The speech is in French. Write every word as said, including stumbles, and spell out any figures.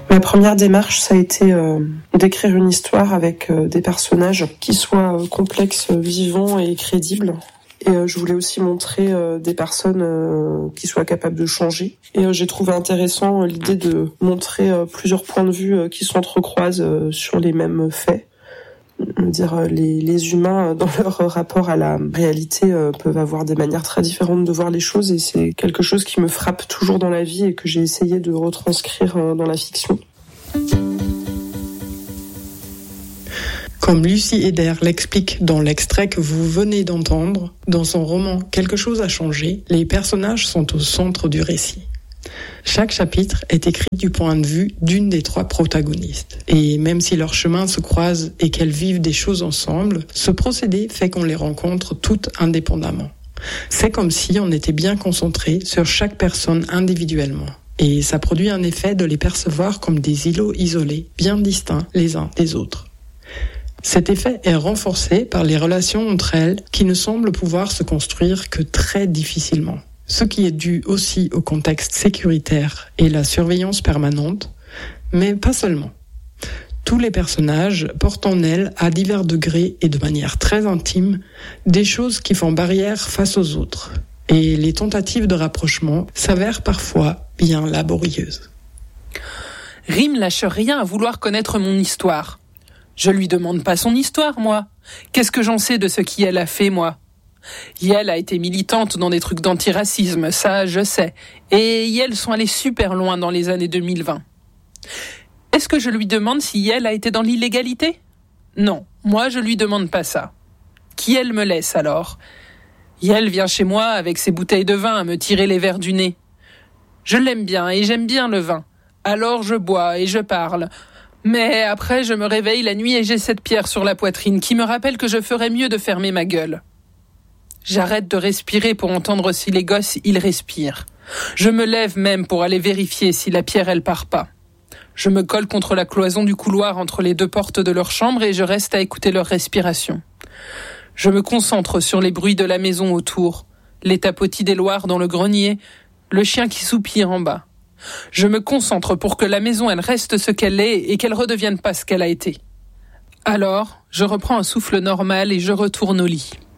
Ma première démarche, ça a été euh, d'écrire une histoire avec euh, des personnages qui soient euh, complexes, vivants et crédibles. Et euh, je voulais aussi montrer euh, des personnes euh, qui soient capables de changer. Et euh, j'ai trouvé intéressant euh, l'idée de montrer euh, plusieurs points de vue euh, qui s'entrecroisent euh, sur les mêmes faits. Dire euh, les, les humains, euh, dans leur rapport à la réalité, euh, peuvent avoir des manières très différentes de voir les choses. Et c'est quelque chose qui me frappe toujours dans la vie et que j'ai essayé de retranscrire euh, dans la fiction. Comme Lucie Eder l'explique dans l'extrait que vous venez d'entendre, dans son roman « Quelque chose a changé », les personnages sont au centre du récit. Chaque chapitre est écrit du point de vue d'une des trois protagonistes. Et même si leurs chemins se croisent et qu'elles vivent des choses ensemble, ce procédé fait qu'on les rencontre toutes indépendamment. C'est comme si on était bien concentré sur chaque personne individuellement. Et ça produit un effet de les percevoir comme des îlots isolés, bien distincts les uns des autres. Cet effet est renforcé par les relations entre elles qui ne semblent pouvoir se construire que très difficilement. Ce qui est dû aussi au contexte sécuritaire et la surveillance permanente, mais pas seulement. Tous les personnages portent en elles, à divers degrés et de manière très intime, des choses qui font barrière face aux autres. Et les tentatives de rapprochement s'avèrent parfois bien laborieuses. Rim lâche rien à vouloir connaître mon histoire. Je lui demande pas son histoire, moi. Qu'est-ce que j'en sais de ce qu'elle a fait, moi ? Yel a été militante dans des trucs d'antiracisme, ça je sais. Et Yel sont allés super loin dans les années deux mille vingt. Est-ce que je lui demande si Yel a été dans l'illégalité ? Non, moi je lui demande pas ça. Qui elle me laisse alors ? Yel vient chez moi avec ses bouteilles de vin à me tirer les verres du nez. Je l'aime bien et j'aime bien le vin. Alors je bois et je parle. Mais après, je me réveille la nuit et j'ai cette pierre sur la poitrine qui me rappelle que je ferais mieux de fermer ma gueule. J'arrête de respirer pour entendre si les gosses, ils respirent. Je me lève même pour aller vérifier si la pierre, elle part pas. Je me colle contre la cloison du couloir entre les deux portes de leur chambre et je reste à écouter leur respiration. Je me concentre sur les bruits de la maison autour, les tapotis des loirs dans le grenier, le chien qui soupire en bas. Je me concentre pour que la maison, elle reste ce qu'elle est et qu'elle redevienne pas ce qu'elle a été. Alors, je reprends un souffle normal et je retourne au lit.